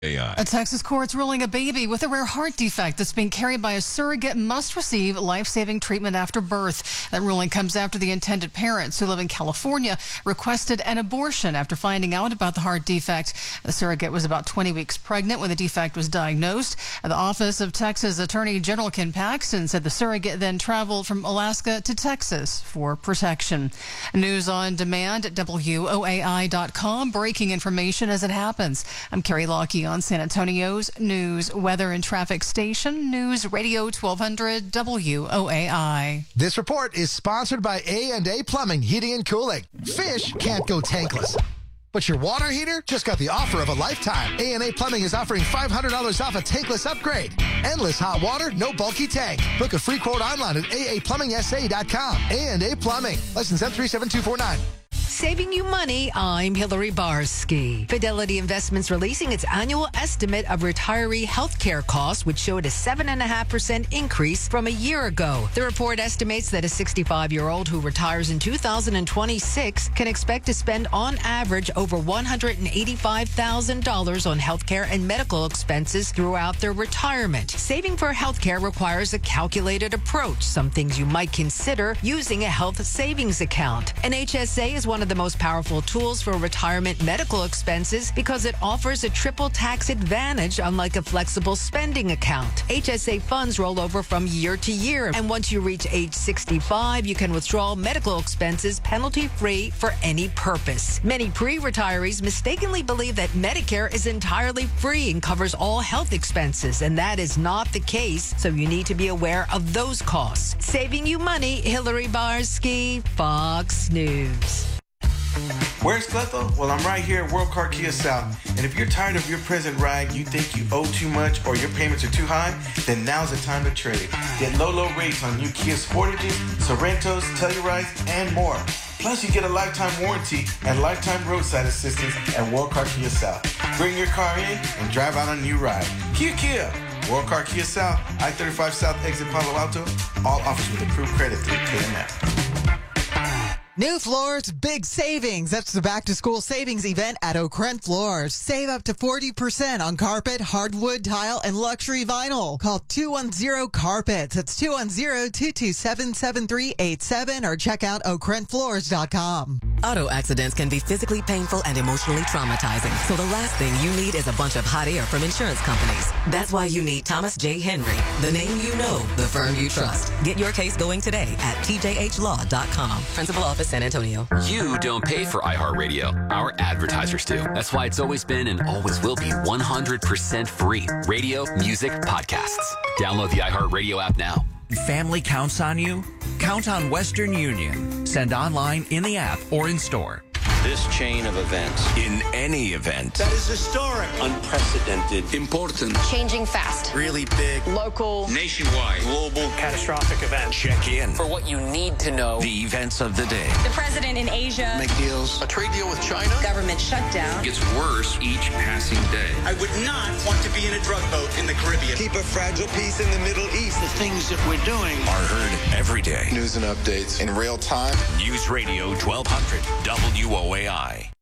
AI. A Texas court's ruling a baby with a rare heart defect that's being carried by a surrogate must receive life-saving treatment after birth. That ruling comes after the intended parents who live in California requested an abortion after finding out about the heart defect. The surrogate was about 20 weeks pregnant when the defect was diagnosed. The Office of Texas Attorney General Ken Paxton said the surrogate then traveled from Alaska to Texas for protection. News on demand at WOAI.com. Breaking information as it happens. I'm Carrie Lockie on San Antonio's news, weather, and traffic station, News Radio 1200 WOAI. This report is sponsored by A&A Plumbing, Heating and Cooling. Fish can't go tankless, but your water heater just got the offer of a lifetime. A&A Plumbing is offering $500 off a tankless upgrade. Endless hot water, no bulky tank. Book a free quote online at aaplumbingsa.com. A&A Plumbing. License M37249. Saving you money, I'm Hillary Barsky. Fidelity Investments releasing its annual estimate of retiree health care costs, which showed a 7.5% increase from a year ago. The report estimates that a 65-year-old who retires in 2026 can expect to spend on average over $185,000 on health care and medical expenses throughout their retirement. Saving for health care requires a calculated approach, some things you might consider using a health savings account. An HSA is one of the most powerful tools for retirement medical expenses because it offers a triple tax advantage, unlike a flexible spending account. HSA funds roll over from year to year, and once you reach age 65, you can withdraw medical expenses penalty-free for any purpose. Many pre-retirees mistakenly believe that Medicare is entirely free and covers all health expenses, and that is not the case, so you need to be aware of those costs. Saving you money, Hillary Barsky, Fox News. Where's Clethel? Well, I'm right here at World Car Kia South. And if you're tired of your present ride, you think you owe too much, or your payments are too high, then now's the time to trade. Get low rates on new Kia Sportages, Sorrentos, Tellurides, and more. Plus, you get a lifetime warranty and lifetime roadside assistance at World Car Kia South. Bring your car in and drive out on a new ride. Kia. World Car Kia South, I-35 South exit Palo Alto. All offers with approved credit through KMF. New floors, big savings. That's the back-to-school savings event at O'Krent Floors. Save up to 40% on carpet, hardwood, tile, and luxury vinyl. Call 210-CARPETS. That's 210-227-7387 or check out oakrentfloors.com. Auto accidents can be physically painful and emotionally traumatizing. So the last thing you need is a bunch of hot air from insurance companies. That's why you need Thomas J. Henry, the name you know, the firm you trust. Get your case going today at tjhlaw.com. Principal Office, San Antonio. You don't pay for iHeartRadio. Our advertisers do. That's why it's always been and always will be 100% free. Radio, music, podcasts. Download the iHeartRadio app now. Family counts on you? Count on Western Union. Send online, in the app, or in store. This chain of events. In any event. That is historic. Unprecedented. Important. Changing fast. Really big. Local. Nationwide. Global. Catastrophic event. Check in. For what you need to know. The events of the day. The president in Asia. Make deals. A trade deal with China. Government shutdown. Gets worse each passing day. I would not want to be in a drug boat in the Caribbean. Keep a fragile peace in the Middle East. The things that we're doing are heard every day. News and updates in real time. News Radio 1200 WOAI.